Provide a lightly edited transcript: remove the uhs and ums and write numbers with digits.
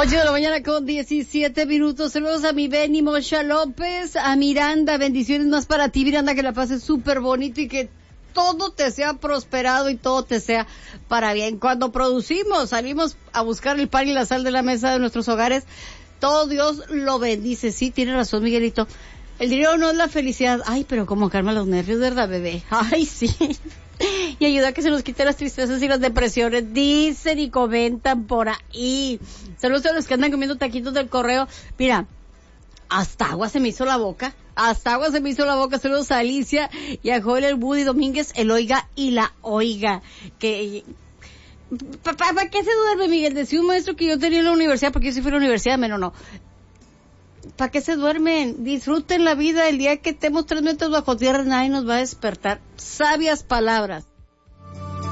8 de la mañana con 17 minutos. Saludos a mi Benny Mocha López, a Miranda. Bendiciones más para ti, Miranda, que la pases súper bonito y que todo te sea prosperado y todo te sea para bien. Cuando producimos, salimos a buscar el pan y la sal de la mesa de nuestros hogares, todo Dios lo bendice. Sí, tiene razón, Miguelito. El dinero no es la felicidad. Ay, pero como calma los nervios, ¿verdad, bebé? Ay, sí. Y ayuda a que se nos quiten las tristezas y las depresiones, dicen y comentan por ahí. Saludos a los que andan comiendo taquitos del correo. Mira, hasta agua se me hizo la boca. Saludos a Alicia y a Joel, el Woody Domínguez, el oiga y la oiga. Que ¿Para qué se duerme, Miguel? Decía un maestro que yo tenía en la universidad, porque yo sí fui a la universidad, menos no. ¿Para qué se duermen? Disfruten la vida. El día que estemos 3 metros bajo tierra, nadie nos va a despertar. Sabias palabras.